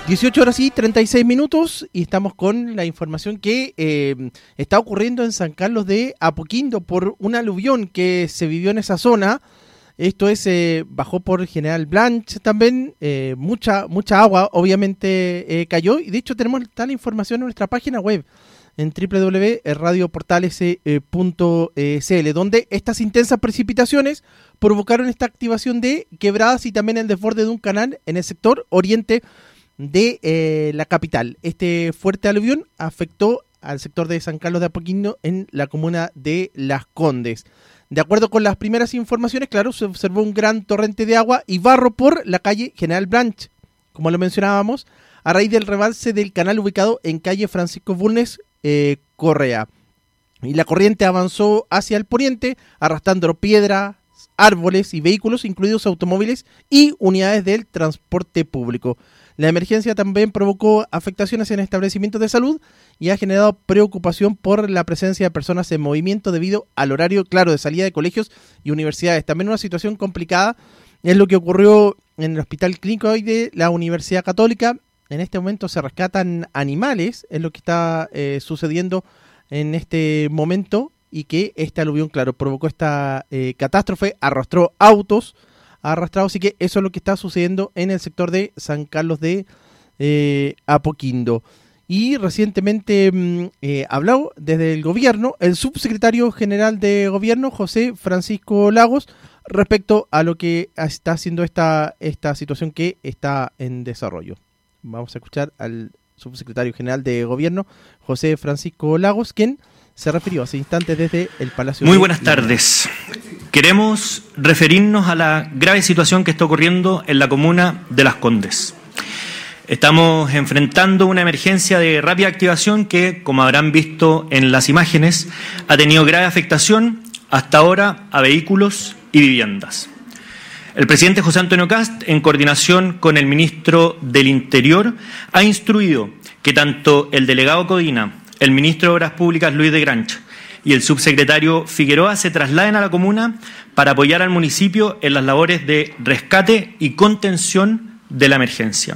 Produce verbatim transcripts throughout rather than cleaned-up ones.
dieciocho horas y treinta y seis minutos y estamos con la información que eh, está ocurriendo en San Carlos de Apoquindo por un aluvión que se vivió en esa zona. Esto es, eh, bajó por General Blanch también, eh, mucha mucha agua obviamente eh, cayó y de hecho tenemos tal información en nuestra página web en doble u doble u doble u punto radio portales punto c l, donde estas intensas precipitaciones provocaron esta activación de quebradas y también el desborde de un canal en el sector oriente de eh, la capital. Este fuerte aluvión afectó al sector de San Carlos de Apoquindo en la comuna de Las Condes. De acuerdo con las primeras informaciones, claro, se observó un gran torrente de agua y barro por la calle General Blanch, como lo mencionábamos, a raíz del rebalse del canal ubicado en calle Francisco Bulnes eh, Correa. Y la corriente avanzó hacia el poniente, arrastrando piedras, árboles y vehículos, incluidos automóviles y unidades del transporte público. La emergencia también provocó afectaciones en establecimientos de salud y ha generado preocupación por la presencia de personas en movimiento debido al horario, claro, de salida de colegios y universidades. También una situación complicada es lo que ocurrió en el Hospital Clínico de la Universidad Católica. En este momento se rescatan animales, es lo que está eh, sucediendo en este momento, y que este aluvión, claro, provocó esta eh, catástrofe, arrastró autos, ha arrastrado, así que eso es lo que está sucediendo en el sector de San Carlos de eh, Apoquindo. Y recientemente mm, eh, habló desde el gobierno el subsecretario general de gobierno, José Francisco Lagos, respecto a lo que está haciendo esta, esta situación que está en desarrollo. Vamos a escuchar al subsecretario general de gobierno, José Francisco Lagos, quien se refirió hace instantes desde el Palacio. Muy buenas tardes. Queremos referirnos a la grave situación que está ocurriendo en la comuna de Las Condes. Estamos enfrentando una emergencia de rápida activación que, como habrán visto en las imágenes, ha tenido grave afectación hasta ahora a vehículos y viviendas. El presidente José Antonio Kast, en coordinación con el ministro del Interior, ha instruido que tanto el delegado Codina, el ministro de Obras Públicas Luis de Granch y el subsecretario Figueroa se trasladen a la comuna para apoyar al municipio en las labores de rescate y contención de la emergencia.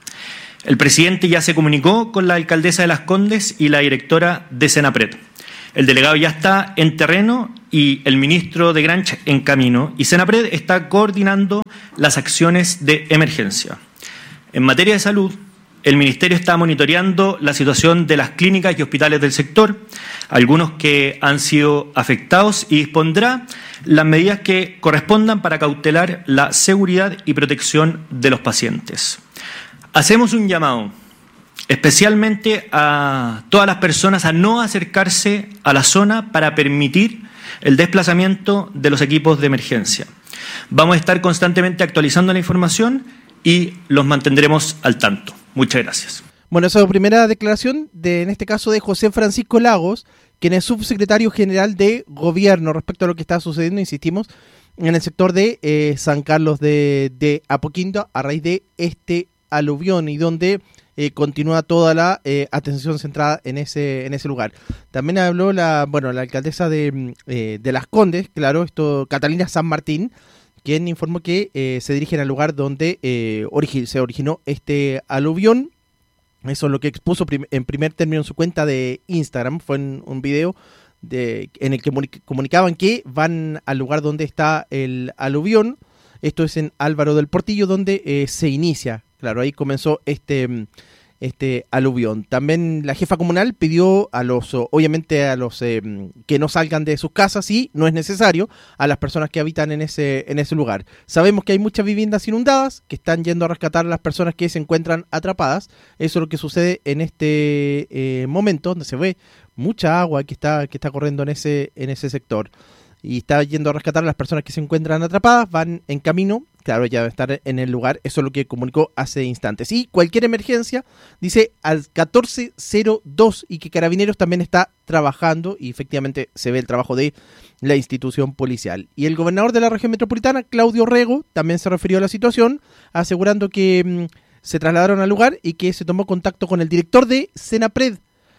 El presidente ya se comunicó con la alcaldesa de Las Condes y la directora de Senapred. El delegado ya está en terreno y el ministro de Granch en camino, y Senapred está coordinando las acciones de emergencia. En materia de salud, el Ministerio está monitoreando la situación de las clínicas y hospitales del sector, algunos que han sido afectados, y dispondrá las medidas que correspondan para cautelar la seguridad y protección de los pacientes. Hacemos un llamado especialmente a todas las personas a no acercarse a la zona para permitir el desplazamiento de los equipos de emergencia. Vamos a estar constantemente actualizando la información y los mantendremos al tanto. Muchas gracias. Bueno, esa es la primera declaración, de, en este caso, de José Francisco Lagos, quien es subsecretario general de gobierno, respecto a lo que está sucediendo, insistimos, en el sector de eh, San Carlos de, de Apoquindo a raíz de este aluvión, y donde eh, continúa toda la eh, atención centrada en ese en ese lugar. También habló la bueno la alcaldesa de, eh, de Las Condes, claro, esto Catalina San Martín, quien informó que eh, se dirigen al lugar donde eh, origi- se originó este aluvión. Eso es lo que expuso prim- en primer término en su cuenta de Instagram. Fue en un video de, en el que comunic- comunicaban que van al lugar donde está el aluvión. Esto es en Álvaro del Portillo, donde eh, se inicia. Claro, ahí comenzó este, este aluvión. También la jefa comunal pidió a los, obviamente a los eh, que no salgan de sus casas, y no es necesario, a las personas que habitan en ese, en ese lugar. Sabemos que hay muchas viviendas inundadas, que están yendo a rescatar a las personas que se encuentran atrapadas. Eso es lo que sucede en este eh, momento, donde se ve mucha agua que está, que está corriendo en ese, en ese sector. Y está yendo a rescatar a las personas que se encuentran atrapadas, van en camino, claro, ya debe estar en el lugar. Eso es lo que comunicó hace instantes. Y cualquier emergencia, dice al catorce cero dos, y que Carabineros también está trabajando, y efectivamente se ve el trabajo de la institución policial. Y el gobernador de la región metropolitana, Claudio Rego, también se refirió a la situación, asegurando que mmm, se trasladaron al lugar y que se tomó contacto con el director de Senapred,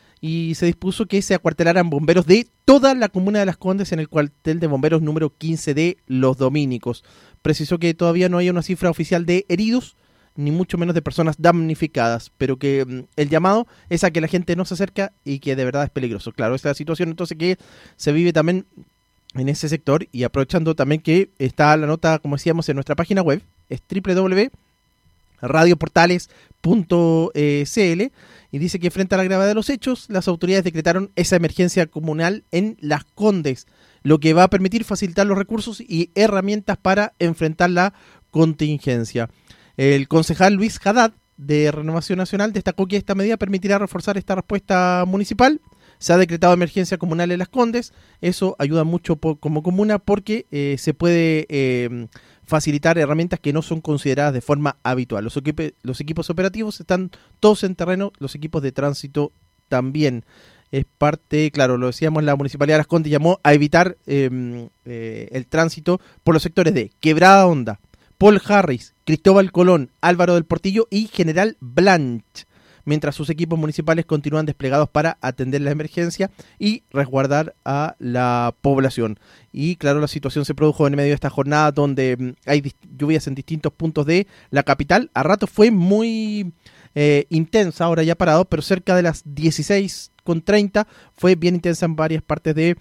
y se dispuso que se acuartelaran bomberos de toda la comuna de Las Condes en el cuartel de bomberos número quince de Los Dominicos. Precisó que todavía no hay una cifra oficial de heridos ni mucho menos de personas damnificadas, pero que mm, el llamado es a que la gente no se acerca y que de verdad es peligroso. Claro, esta es la situación entonces que se vive también en ese sector, y aprovechando también que está la nota, como decíamos, en nuestra página web, es doble u doble u doble u punto radioportales punto c l, y dice que frente a la gravedad de los hechos, las autoridades decretaron esa emergencia comunal en Las Condes, lo que va a permitir facilitar los recursos y herramientas para enfrentar la contingencia. El concejal Luis Haddad, de Renovación Nacional, destacó que esta medida permitirá reforzar esta respuesta municipal. Se ha decretado emergencia comunal en Las Condes, eso ayuda mucho po- como comuna porque eh, se puede eh, facilitar herramientas que no son consideradas de forma habitual. Los, equipe, los equipos operativos están todos en terreno, los equipos de tránsito también. Es parte, claro, lo decíamos, la Municipalidad de Las Condes llamó a evitar eh, eh, el tránsito por los sectores de Quebrada Honda, Paul Harris, Cristóbal Colón, Álvaro del Portillo y General Blanch, mientras sus equipos municipales continúan desplegados para atender la emergencia y resguardar a la población. Y claro, la situación se produjo en medio de esta jornada donde mm, hay dist- lluvias en distintos puntos de la capital. A rato fue muy eh, intensa, ahora ya parado, pero cerca de las dieciséis con treinta fue bien intensa en varias partes de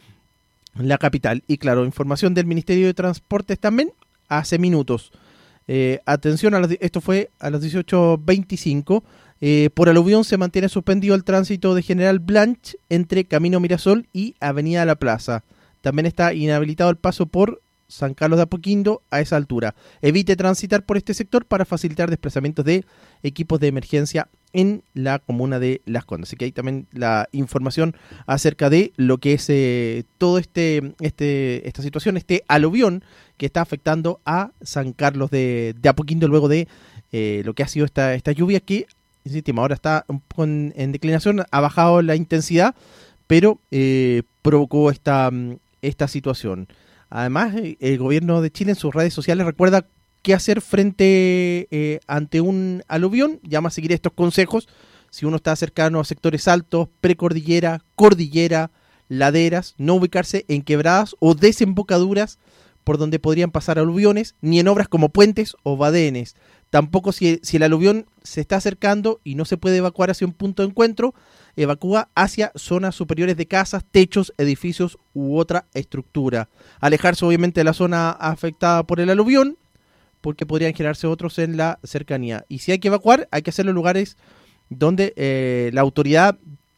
la capital. Y claro, información del Ministerio de Transportes también hace minutos. Eh, atención, a las, esto fue a las dieciocho veinticinco. Eh, por aluvión se mantiene suspendido el tránsito de General Blanch entre Camino Mirasol y Avenida La Plaza. También está inhabilitado el paso por San Carlos de Apoquindo a esa altura. Evite transitar por este sector para facilitar desplazamientos de equipos de emergencia en la comuna de Las Condes. Así que hay también la información acerca de lo que es eh, todo este, este esta situación, este aluvión que está afectando a San Carlos de, de Apoquindo luego de eh, lo que ha sido esta, esta lluvia que, insistimos, ahora está un poco en, en declinación, ha bajado la intensidad, pero eh, provocó esta, esta situación. Además, el gobierno de Chile en sus redes sociales recuerda qué hacer frente eh, ante un aluvión. Llama a seguir estos consejos si uno está cercano a sectores altos, precordillera, cordillera, laderas, no ubicarse en quebradas o desembocaduras por donde podrían pasar aluviones, ni en obras como puentes o badenes. Tampoco si, si el aluvión se está acercando y no se puede evacuar hacia un punto de encuentro, evacúa hacia zonas superiores de casas, techos, edificios u otra estructura. Alejarse obviamente de la zona afectada por el aluvión, porque podrían generarse otros en la cercanía. Y si hay que evacuar, hay que hacerlo en lugares donde eh, la autoridad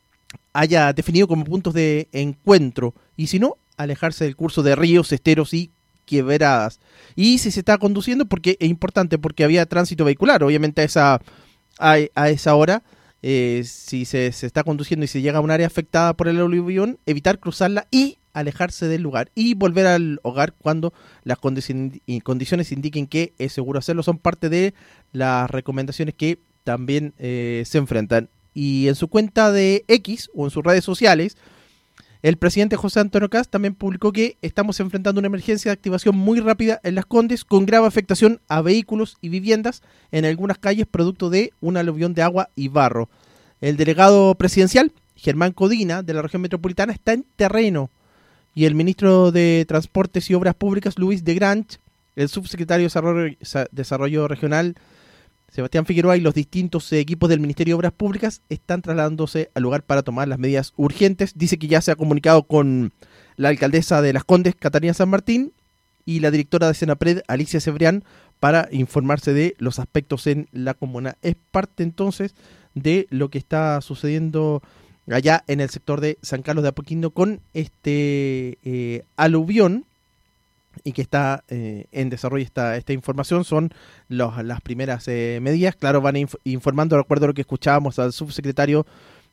haya definido como puntos de encuentro. Y si no, alejarse del curso de ríos, esteros y quebradas. Y si se está conduciendo, porque es importante, porque había tránsito vehicular, obviamente a esa, a, a esa hora, eh, si se, se está conduciendo y se llega a un área afectada por el aluvión, evitar cruzarla y alejarse del lugar y volver al hogar cuando las condici- condiciones indiquen que es seguro hacerlo. Son parte de las recomendaciones que también eh, se enfrentan. Y en su cuenta de X o en sus redes sociales, el presidente José Antonio Kast también publicó que estamos enfrentando una emergencia de activación muy rápida en Las Condes con grave afectación a vehículos y viviendas en algunas calles producto de un aluvión de agua y barro. El delegado presidencial, Germán Codina, de la región metropolitana, está en terreno, y el ministro de Transportes y Obras Públicas, Luis de Granch, el subsecretario de Desarrollo, Desarrollo Regional, Sebastián Figueroa, y los distintos equipos del Ministerio de Obras Públicas están trasladándose al lugar para tomar las medidas urgentes. Dice que ya se ha comunicado con la alcaldesa de Las Condes, Catalina San Martín, y la directora de Senapred, Alicia Cebrián, para informarse de los aspectos en la comuna. Es parte entonces de lo que está sucediendo allá en el sector de San Carlos de Apoquindo con este eh, aluvión, y que está eh, en desarrollo esta, esta información. Son los, las primeras eh, medidas. Claro, van inf- informando, recuerdo lo que escuchábamos al subsecretario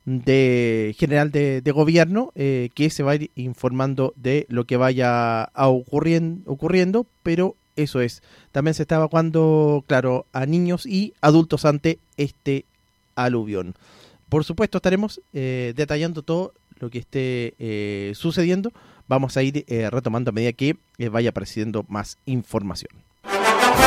de general de, de gobierno, eh, que se va a ir informando de lo que vaya a ocurrien, ocurriendo, pero eso es. También se está evacuando, claro, a niños y adultos ante este aluvión. Por supuesto, estaremos eh, detallando todo lo que esté eh, sucediendo. Vamos a ir eh, retomando a medida que eh, vaya apareciendo más información.